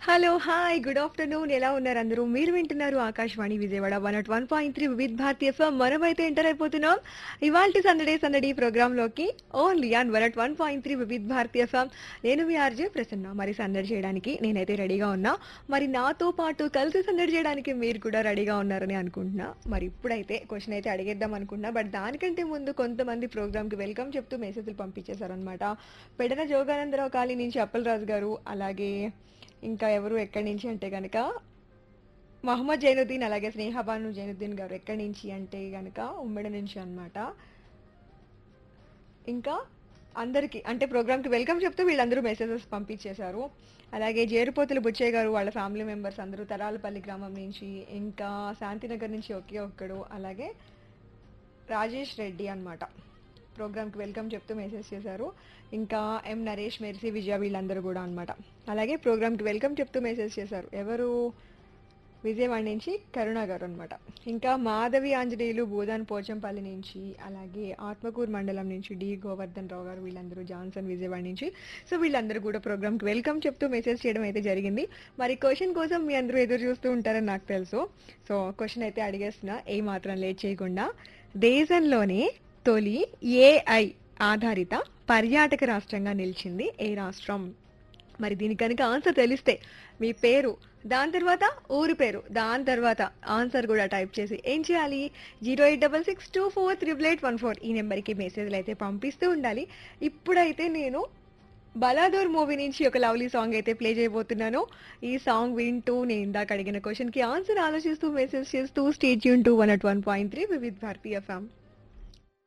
Hello! Hi! Good afternoon. ఎలా ఉన్నారు అందరూ? మీరు వింటున్నారు ఆకాశవాణి విజయవాడ 101.3 వివిధ్ భారతి ఎఫ్ఎం. మనమైతే ఎంటర్ అయిపోతున్నాం ఇవాల్టి సందడే సందడి ప్రోగ్రామ్‌లోకి only on 101.3 Vividh Bharati FM. నేను మీ ఆర్‌జే ప్రసన్న. మరి సందడి చేయడానికి నేనైతే రెడీగా ఉన్నా. మరి నాతో పాటు కలిసి సందడి చేయడానికి మీరు కూడా రెడీగా ఉన్నారని అనుకుంటున్నా. మరి ఇప్పుడైతే క్వెషన్ అయితే అడిగేద్దాం అనుకుంటున్నా. బట్ దానికంటే ముందు కొంతమంది ప్రోగ్రామ్‌కి వెల్కమ్ చెప్తూ మెసేజ్‌లు పంపించేశారనమాట. పెడన జోగానందరావు కాలనీ నుంచి అప్పలరాజు గారు, అలాగే ఇంకా ఎవరు ఎక్కడి నుంచి అంటే గనక మహమ్మద్ జైనుద్దీన్, అలాగే స్నేహబాను జైనుద్దీన్ గారు ఎక్కడి నుంచి అంటే గనక ఉమ్మడి నుంచి అన్నమాట. ఇంకా అందరికి అంటే ప్రోగ్రామ్కి వెల్కమ్ చెప్తూ వీళ్ళందరూ మెసేజెస్ పంపించేశారు. అలాగే జేరుపోతుల బుచ్చయ్య గారు వాళ్ళ ఫ్యామిలీ మెంబర్స్ అందరూ తరాలపల్లి గ్రామం నుంచి, ఇంకా శాంతినగర్ నుంచి ఒకే ఒక్కడు, అలాగే రాజేష్ రెడ్డి అన్నమాట. ప్రోగ్రామ్కి వెల్కమ్ చెప్తూ మెసేజ్ చేశారు. ఇంకా ఎం నరేష్, మెర్సీ, విజయ వీళ్ళందరూ కూడా అన్నమాట. అలాగే ప్రోగ్రామ్కి వెల్కమ్ చెప్తూ మెసేజ్ చేశారు ఎవరు, విజయవాడ నుంచి కరుణ గారు అనమాట. ఇంకా మాధవి ఆంజనేయులు భూదాన్ పోచంపల్లి నుంచి, అలాగే ఆత్మకూరు మండలం నుంచి డి గోవర్ధన్ రావు గారు వీళ్ళందరూ జాన్సన్ విజయవాడ నుంచి. సో వీళ్ళందరూ కూడా ప్రోగ్రామ్కి వెల్కమ్ చెప్తూ మెసేజ్ చేయడం అయితే జరిగింది. మరి క్వశ్చన్ కోసం మీ అందరూ ఎదురు చూస్తూ ఉంటారని నాకు తెలుసు. సో క్వశ్చన్ అయితే అడిగేస్తున్నా ఏ మాత్రం లేట్ చేయకుండా. దేశంలోనే తొలి ఏఐ ఆధారిత పర్యాటక రాష్ట్రంగా నిలిచింది ఏ రాష్ట్రం? మరి దీనికి కనుక ఆన్సర్ తెలిస్తే మీ పేరు, దాని తర్వాత ఊరి పేరు, దాని తర్వాత ఆన్సర్ కూడా టైప్ చేసి ఏం చేయాలి, 08662438814 ఈ నెంబర్కి మెసేజ్లు అయితే పంపిస్తూ ఉండాలి. ఇప్పుడైతే నేను బలాదూర్ మూవీ నుంచి ఒక లవ్లీ సాంగ్ అయితే ప్లే చేయబోతున్నాను. ఈ సాంగ్ వింటూ నేను ఇందాక అడిగిన క్వశ్చన్కి ఆన్సర్ ఆలోచిస్తూ మెసేజ్ చేస్తూ stay tune to 101.3 Vividh Bharati FM.